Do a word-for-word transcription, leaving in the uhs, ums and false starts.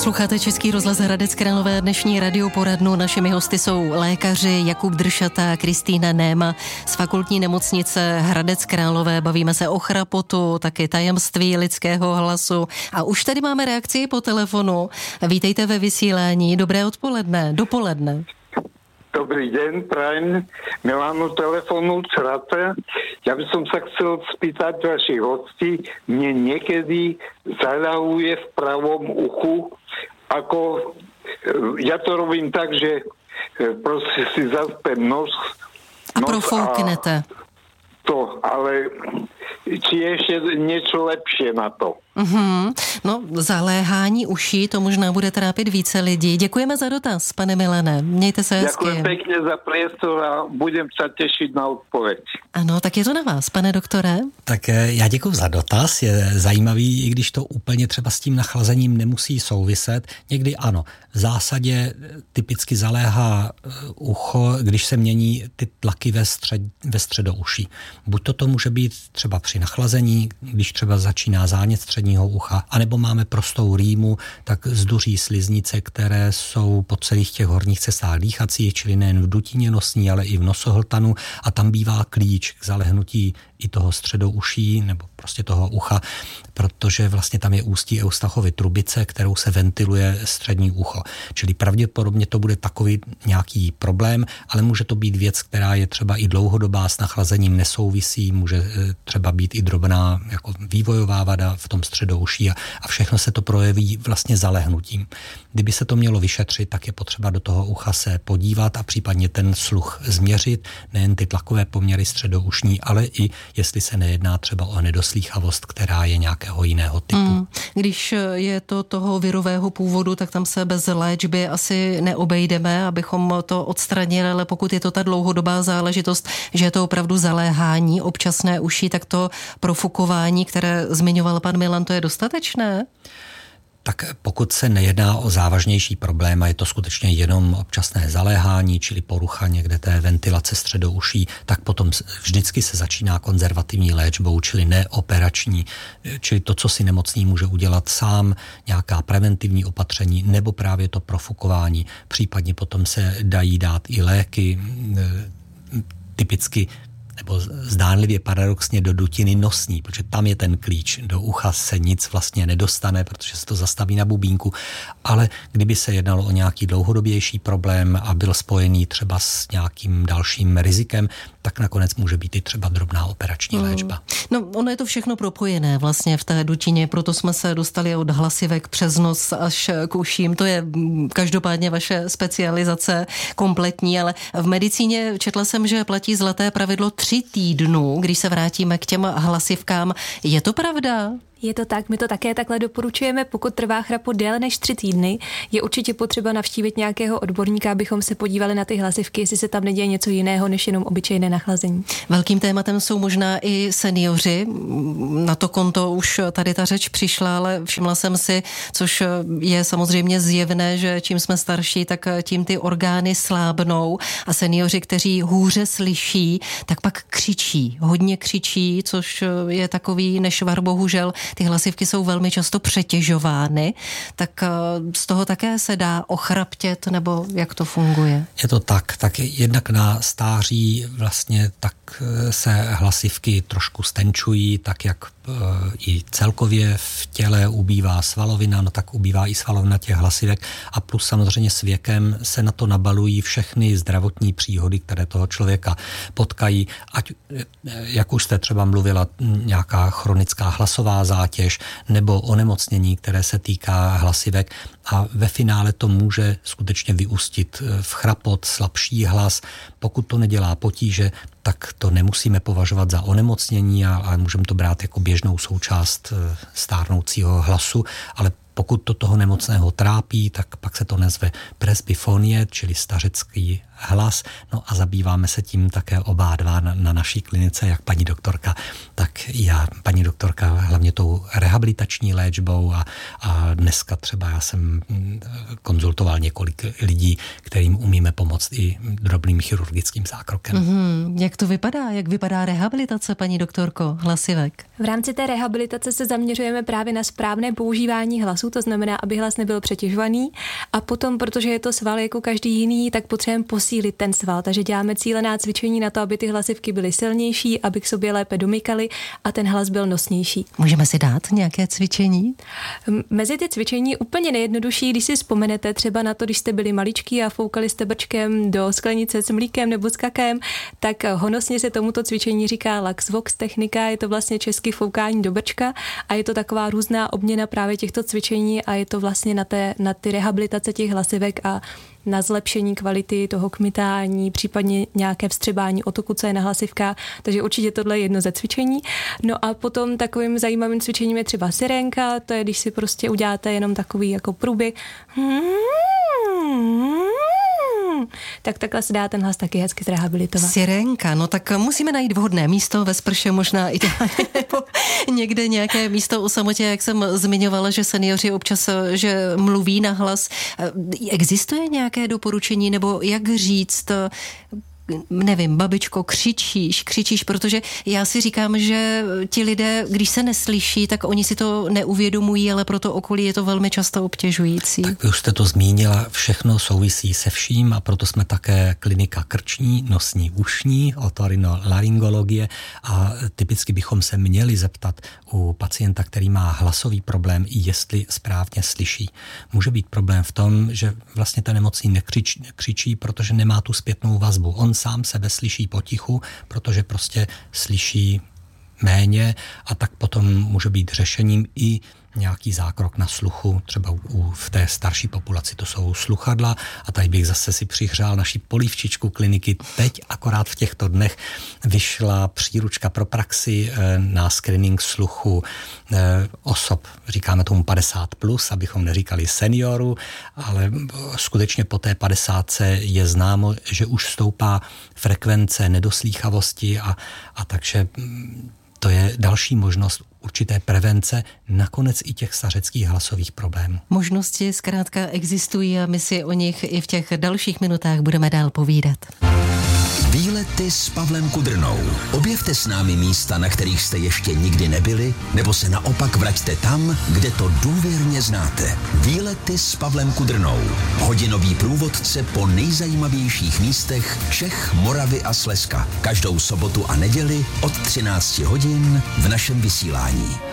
Posloucháte Český rozhlas Hradec Králové, dnešní radioporadnu. Našimi hosty jsou lékaři Jakub Dršata a Kristýna Néma z fakultní nemocnice Hradec Králové. Bavíme se o chrapotu, taky tajemství lidského hlasu. A už tady máme reakci po telefonu. Vítejte ve vysílání. Dobré odpoledne, dopoledne. Dobrý deň, prajem Milanu telefonu Crate. Ja by som sa chcel spýtať vašich hostí. Mne niekedy zaľahuje v pravom uchu, ako ja to robím tak, že proste si zaspem nos, nos a profouknete. To, ale či je ešte niečo lepšie na to? Mm-hmm. No, zaléhání uší, to možná bude trápit více lidí. Děkujeme za dotaz, pane Milane. Mějte se hezky. Ďakujem pekne za priestor a budem sa tešiť na odpověď. Ano, tak je to na vás, pane doktore. Tak já děkuji za dotaz. Je zajímavý, i když to úplně třeba s tím nachlazením nemusí souviset. Někdy ano. V zásadě typicky zaléhá ucho, když se mění ty tlaky ve, střed, ve středouší. Buď to, to může být třeba při nachlazení, když třeba začíná zánět středního ucha, anebo máme prostou rýmu, tak zduří sliznice, které jsou po celých těch horních cestách dýchacích, čili nejen v dutině nosní, ale i v nosohltanu, a tam bývá klíč k zalehnutí i toho středouší nebo prostě toho ucha, protože vlastně tam je ústí Eustachovy trubice, kterou se ventiluje střední ucho. Čili pravděpodobně to bude takový nějaký problém, ale může to být věc, která je třeba i dlouhodobá, s nachlazením nesouvisí, může třeba být i drobná jako vývojová vada v tom středouší a, a všechno se to projeví vlastně zalehnutím. Kdyby se to mělo vyšetřit, tak je potřeba do toho ucha se podívat a případně ten sluch změřit, nejen ty tlakové poměry středoušní, ale i jestli se nejedná třeba o nedoslýchavost, která je nějakého jiného typu. Mm, když je to toho virového původu, tak tam se bez léčby asi neobejdeme, abychom to odstranili, ale pokud je to ta dlouhodobá záležitost, že je to opravdu zaléhání občasné uší, tak to profukování, které zmiňoval pan Milan, to je dostatečné? Tak pokud se nejedná o závažnější problém a je to skutečně jenom občasné zaléhání, čili porucha někde té ventilace středouší, tak potom vždycky se začíná konzervativní léčbou, čili neoperační, čili to, co si nemocný může udělat sám, nějaká preventivní opatření nebo právě to profukování. Případně potom se dají dát i léky, typicky nebo zdánlivě paradoxně do dutiny nosní, protože tam je ten klíč. Do ucha se nic vlastně nedostane, protože se to zastaví na bubínku, ale kdyby se jednalo o nějaký dlouhodobější problém a byl spojený třeba s nějakým dalším rizikem, tak nakonec může být i třeba drobná operační léčba. No, ono je to všechno propojené vlastně v té dutině, proto jsme se dostali od hlasivek přes nos až k uším. To je každopádně vaše specializace kompletní, ale v medicíně četla jsem, že platí zlaté pravidlo tři týdnů, když se vrátíme k těm hlasivkám. Je to pravda? Je to tak, my to také takhle doporučujeme, pokud trvá chrapu déle než tři týdny, je určitě potřeba navštívit nějakého odborníka, abychom se podívali na ty hlasivky, jestli se tam neděje něco jiného než jenom obyčejné nachlazení. Velkým tématem jsou možná i seniori, na to konto už tady ta řeč přišla, ale všimla jsem si, což je samozřejmě zjevné, že čím jsme starší, tak tím ty orgány slábnou a seniori, kteří hůře slyší, tak pak křičí, hodně křičí, což je takový nešvar, bohužel. Ty hlasivky jsou velmi často přetěžovány, tak z toho také se dá ochraptět, nebo jak to funguje? Je to tak, tak jednak na stáří vlastně tak se hlasivky trošku stenčují, tak jak i celkově v těle ubývá svalovina, no tak ubývá i svalovina těch hlasivek a plus samozřejmě s věkem se na to nabalují všechny zdravotní příhody, které toho člověka potkají, ať, jak už jste třeba mluvila, nějaká chronická hlasová zátěž nebo onemocnění, které se týká hlasivek a ve finále to může skutečně vyústit v chrapot, slabší hlas. Pokud to nedělá potíže, tak to nemusíme považovat za onemocnění, ale můžeme to brát jako běžnou součást stárnoucího hlasu, ale pokud to toho nemocného trápí, tak pak se to nazve presbyfonie, čili stařecký hlas. No a zabýváme se tím také oba dva na, na naší klinice, jak paní doktorka, tak já, paní doktorka, hlavně tou rehabilitační léčbou a, a dneska třeba já jsem konzultoval několik lidí, kterým umíme pomoct i drobným chirurgickým zákrokem. Mm-hmm. Jak to vypadá? Jak vypadá rehabilitace, paní doktorko Hlasivek? V rámci té rehabilitace se zaměřujeme právě na správné používání hlasu, to znamená, aby hlas nebyl přetěžovaný, a potom, protože je to sval jako každý jiný, tak potřebujeme posílit ten sval, takže děláme cílená cvičení na to, aby ty hlasivky byly silnější, aby k sobě lépe domykaly a ten hlas byl nosnější. Můžeme si dát nějaké cvičení? Mezi ty cvičení úplně nejjednodušší, když si vzpomenete třeba na to, když jste byli maličký a foukali jste brčkem do sklenice s mlíkem nebo s kakem, tak honosně se tomuto cvičení říká Laxvox technika, je to vlastně česky foukání do brčka a je to taková různá obměna právě těchto cvičení a je to vlastně na, té, na ty rehabilitace těch hlasivek a na zlepšení kvality toho kmitání, případně nějaké vstřebání otoku, co je na hlasivkách, takže určitě tohle je jedno ze cvičení. No a potom takovým zajímavým cvičením je třeba sirénka, to je, když si prostě uděláte jenom takový jako průběh, tak takhle se dá ten hlas taky hezky zrehabilitovat. Sirénka, no tak musíme najít vhodné místo ve sprše, možná i nebo někde nějaké místo u samotě, jak jsem zmiňovala, že seniori občas, že mluví na hlas. Existuje nějaké doporučení, nebo jak říct, nevím, babičko, křičíš, křičíš, protože já si říkám, že ti lidé, když se neslyší, tak oni si to neuvědomují, ale pro to okolí je to velmi často obtěžující. Tak vy už jste to zmínila, všechno souvisí se vším a proto jsme také klinika krční, nosní, ušní, otorinolaryngologie a typicky bychom se měli zeptat u pacienta, který má hlasový problém, jestli správně slyší. Může být problém v tom, že vlastně ten nemocný nekřičí, nekřičí, protože nemá tu zpětnou vazbu. On sám sebe slyší potichu, protože prostě slyší méně a tak potom může být řešením i nějaký zákrok na sluchu, třeba u, v té starší populaci to jsou sluchadla a tady bych zase si přihřál naši polívčičku kliniky. Teď akorát v těchto dnech vyšla příručka pro praxi na screening sluchu osob, říkáme tomu padesát plus, abychom neříkali seniorů, ale skutečně po té padesátce je známo, že už stoupá frekvence nedoslýchavosti a, a takže to je další možnost určité prevence, nakonec i těch stařeckých hlasových problémů. Možnosti zkrátka existují a my si o nich i v těch dalších minutách budeme dál povídat. Výlety s Pavlem Kudrnou. Objevte s námi místa, na kterých jste ještě nikdy nebyli, nebo se naopak vraťte tam, kde to důvěrně znáte. Výlety s Pavlem Kudrnou. Hodinový průvodce po nejzajímavějších místech Čech, Moravy a Slezska. Každou sobotu a neděli od třinácti hodin v našem vysílání.